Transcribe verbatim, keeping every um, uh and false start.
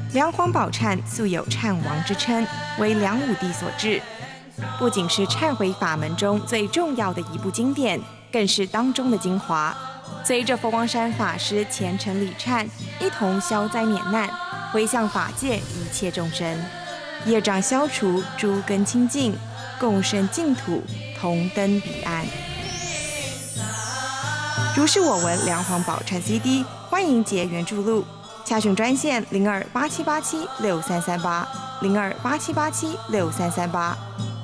梁皇宝忏素有忏王之称，为梁武帝所制。不仅是忏悔法门中最重要的一部经典，更是当中的精华。随着佛光山法师虔诚礼忏，一同消灾免难，回向法界一切众生，业障消除，诸根清净，共生净土，同登彼岸。如是我闻梁皇宝忏 C D， 欢迎结缘注录。洽询专线零二八七八七六三三八零二八七八七六三三八。